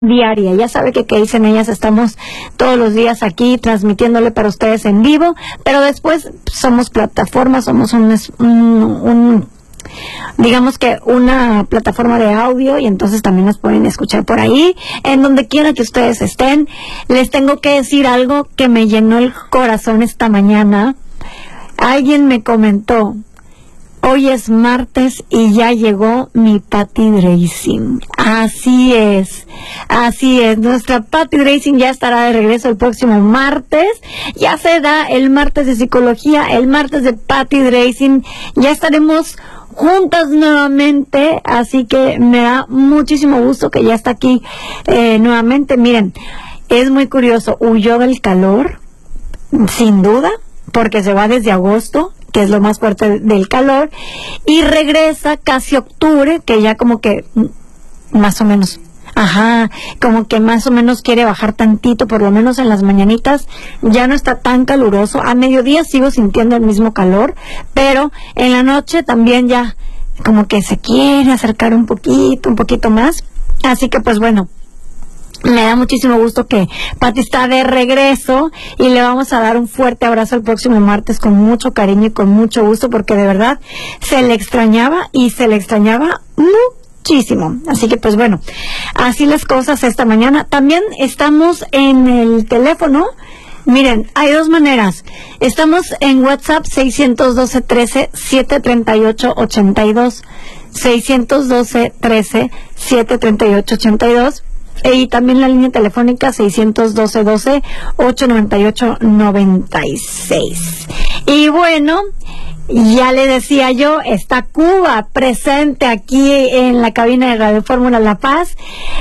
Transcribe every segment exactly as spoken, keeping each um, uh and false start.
diaria. Ya sabe que qué dicen ellas, estamos todos los días aquí transmitiéndole para ustedes en vivo, pero después somos plataforma, somos un, un, un digamos que una plataforma de audio, y entonces también nos pueden escuchar por ahí, en donde quiera que ustedes estén. Les tengo que decir algo que me llenó el corazón esta mañana. Alguien me comentó: hoy es martes y ya llegó mi Patti Dreising. Así es, así es. Nuestra Patti Dreising ya estará de regreso el próximo martes. Ya se da el martes de psicología, el martes de Patti Dreising. Ya estaremos juntas nuevamente, así que me da muchísimo gusto que ya está aquí eh, nuevamente. Miren, es muy curioso, huyó del calor, sin duda, porque se va desde agosto, que es lo más fuerte del calor, y regresa casi octubre, que ya como que más o menos, ajá, como que más o menos quiere bajar tantito, por lo menos en las mañanitas ya no está tan caluroso. A mediodía sigo sintiendo el mismo calor, pero en la noche también ya como que se quiere acercar un poquito, un poquito más. Así que pues bueno, me da muchísimo gusto que Patti está de regreso, y le vamos a dar un fuerte abrazo el próximo martes con mucho cariño y con mucho gusto, porque de verdad se le extrañaba y se le extrañaba muchísimo. Así que pues bueno, así las cosas esta mañana. También estamos en el teléfono. Miren, hay dos maneras. Estamos en WhatsApp seis uno dos, uno tres, siete tres ocho, ocho dos, seis uno dos, trece, siete tres ocho, ocho dos, y también la línea telefónica seis uno dos, doce, ocho nueve ocho, noventa y seis. Y bueno, ya le decía yo, está Cuba presente aquí en la cabina de Radio Fórmula La Paz.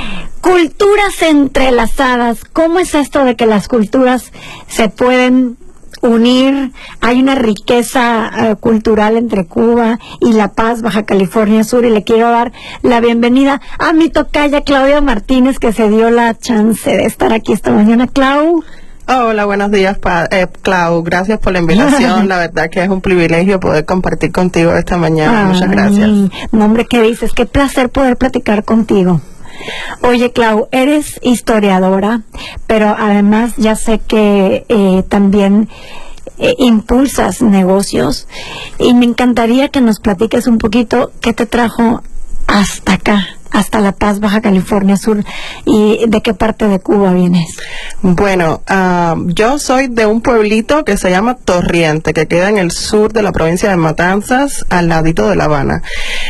Culturas entrelazadas. ¿Cómo es esto de que las culturas se pueden unir? Hay una riqueza uh, cultural entre Cuba y La Paz, Baja California Sur, y le quiero dar la bienvenida a mi tocaya Claudia Martínez, que se dio la chance de estar aquí esta mañana. Clau. Hola, buenos días, pa eh, Clau. Gracias por la invitación. La verdad que es un privilegio poder compartir contigo esta mañana. Ay, muchas gracias. No, hombre, ¿qué dices? Qué placer poder platicar contigo. Oye, Clau, eres historiadora, pero además ya sé que eh, también eh, impulsas negocios, y me encantaría que nos platiques un poquito qué te trajo hasta acá, hasta La Paz, Baja California Sur, y de qué parte de Cuba vienes. Bueno, uh, yo soy de un pueblito que se llama Torriente, que queda en el sur de la provincia de Matanzas, al ladito de La Habana.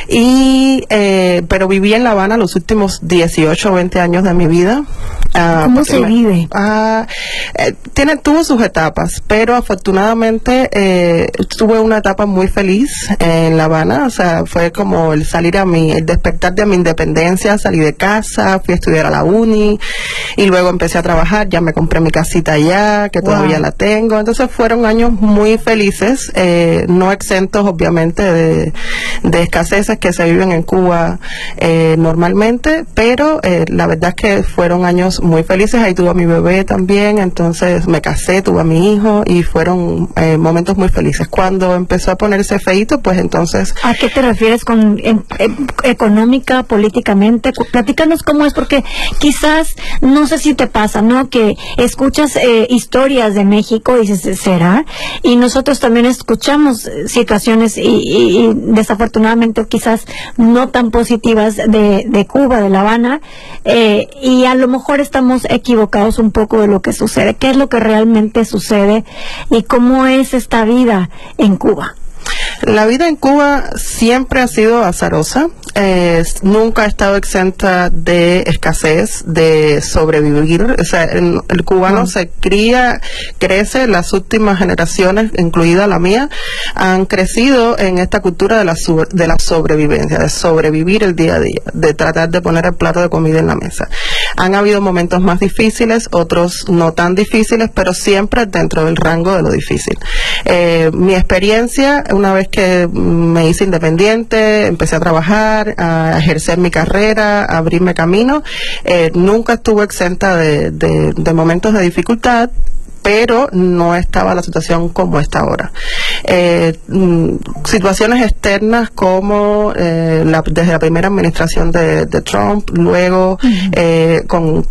Y, eh, pero viví en La Habana los últimos dieciocho o veinte años de mi vida. Uh, ¿Cómo se me, vive? Uh, eh, tiene, tuvo sus etapas, pero afortunadamente eh, tuve una etapa muy feliz en La Habana. O sea, fue como el salir a mi, el despertar de mi independencia. Salí de casa, fui a estudiar a la uni, y luego empecé a trabajar. Ya me compré mi casita allá, que todavía wow. la tengo. Entonces fueron años muy felices, eh, no exentos obviamente de, de escaseces que se viven en Cuba eh, normalmente, pero eh, la verdad es que fueron años muy felices. Ahí tuve a mi bebé también, entonces me casé, tuve a mi hijo, y fueron eh, momentos muy felices. Cuando empezó a ponerse feíto, pues entonces... ¿A qué te refieres con en, en, económica, políticamente? Platícanos cómo es, porque quizás, no sé si te pasa, ¿no?, que escuchas eh, historias de México y dices, ¿será? Y nosotros también escuchamos situaciones y, y, y desafortunadamente quizás no tan positivas de, de Cuba, de La Habana, eh, y a lo mejor estamos equivocados un poco de lo que sucede. ¿Qué es lo que realmente sucede y cómo es esta vida en Cuba? La vida en Cuba siempre ha sido azarosa, eh, nunca ha estado exenta de escasez, de sobrevivir. O sea, el, el cubano uh-huh. se cría, crece, las últimas generaciones, incluida la mía, han crecido en esta cultura de la, su, de la sobrevivencia, de sobrevivir el día a día, de tratar de poner el plato de comida en la mesa. Han habido momentos más difíciles, otros no tan difíciles, pero siempre dentro del rango de lo difícil. Eh, mi experiencia, una vez que me hice independiente, empecé a trabajar, a ejercer mi carrera, a abrirme camino, eh, nunca estuve exenta de, de, de momentos de dificultad, pero no estaba la situación como está ahora. Eh, mm, situaciones externas como eh, la, desde la primera administración de, de Trump, luego uh-huh. eh, con